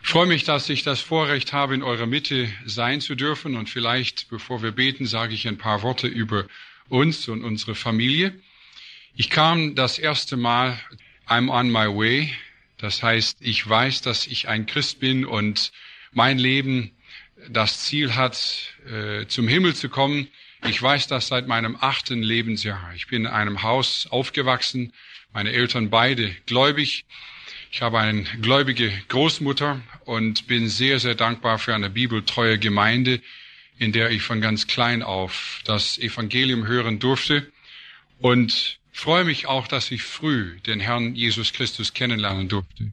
Ich freue mich, dass ich das Vorrecht habe, in eurer Mitte sein zu dürfen. Und vielleicht, bevor wir beten, sage ich ein paar Worte über uns und unsere Familie. Ich kam das erste Mal I'm on my way. Das heißt, ich weiß, dass ich ein Christ bin und mein Leben das Ziel hat, zum Himmel zu kommen. Ich weiß das seit meinem 8. Lebensjahr. Ich bin in einem Haus aufgewachsen, meine Eltern beide gläubig. Ich habe eine gläubige Großmutter und bin sehr, sehr dankbar für eine bibeltreue Gemeinde, in der ich von ganz klein auf das Evangelium hören durfte. Und freue mich auch, dass ich früh den Herrn Jesus Christus kennenlernen durfte.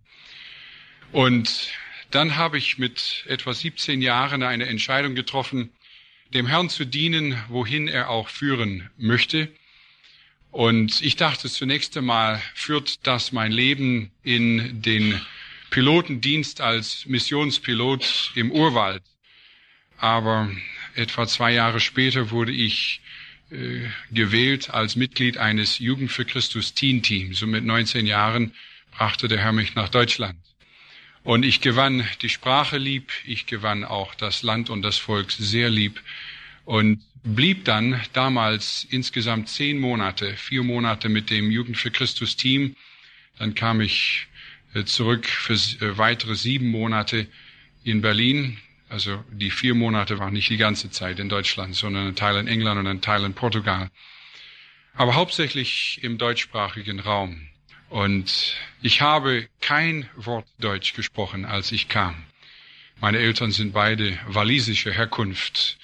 Und dann habe ich mit etwa 17 Jahren eine Entscheidung getroffen, dem Herrn zu dienen, wohin er auch führen möchte. Und ich dachte zunächst einmal, führt das mein Leben in den Pilotendienst als Missionspilot im Urwald. Aber etwa 2 Jahre später wurde ich gewählt als Mitglied eines Jugend für Christus Teen-Teams. Und mit 19 Jahren brachte der Herr mich nach Deutschland. Und ich gewann die Sprache lieb, ich gewann auch das Land und das Volk sehr lieb und blieb dann damals insgesamt 10 Monate, 4 Monate mit dem Jugend für Christus Team. Dann kam ich zurück für weitere 7 Monate in Berlin. Also die 4 Monate waren nicht die ganze Zeit in Deutschland, sondern ein Teil in England und ein Teil in Portugal. Aber hauptsächlich im deutschsprachigen Raum. Und ich habe kein Wort Deutsch gesprochen, als ich kam. Meine Eltern sind beide walisischer Herkunft.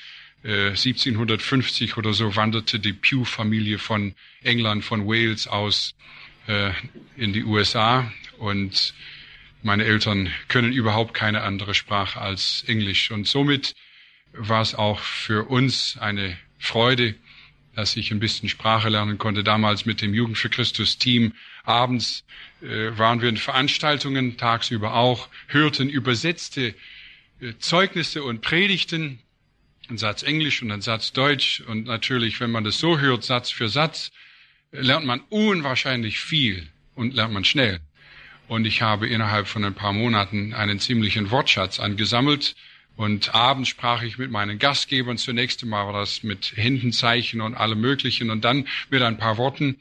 1750 oder so wanderte die Pugh-Familie von England, von Wales aus in die USA. Und meine Eltern können überhaupt keine andere Sprache als Englisch. Und somit war es auch für uns eine Freude, dass ich ein bisschen Sprache lernen konnte. Damals mit dem Jugend für Christus Team. Abends waren wir in Veranstaltungen, tagsüber auch, hörten übersetzte Zeugnisse und Predigten, ein Satz Englisch und ein Satz Deutsch. Und natürlich, wenn man das so hört, Satz für Satz, lernt man unwahrscheinlich viel und lernt man schnell. Und ich habe innerhalb von ein paar Monaten einen ziemlichen Wortschatz angesammelt. Und abends sprach ich mit meinen Gastgebern. Zunächst einmal war das mit Händenzeichen und allem Möglichen. Und dann mit ein paar Worten.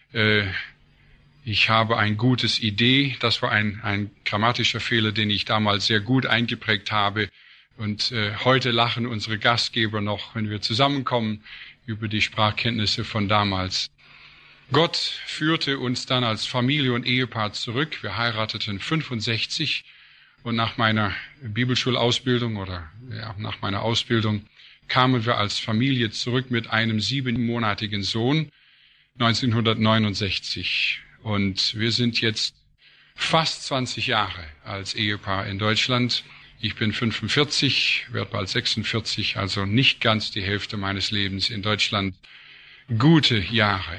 Ich habe ein gutes Idee. Das war ein grammatischer Fehler, den ich damals sehr gut eingeprägt habe. Und heute lachen unsere Gastgeber noch, wenn wir zusammenkommen, über die Sprachkenntnisse von damals. Gott führte uns dann als Familie und Ehepaar zurück. Wir heirateten 65 und nach meiner Bibelschulausbildung oder nach meiner Ausbildung kamen wir als Familie zurück mit einem 7-monatigen Sohn 1969. Und wir sind jetzt fast 20 Jahre als Ehepaar in Deutschland. Ich bin 45, werde bald 46, also nicht ganz die Hälfte meines Lebens in Deutschland. Gute Jahre.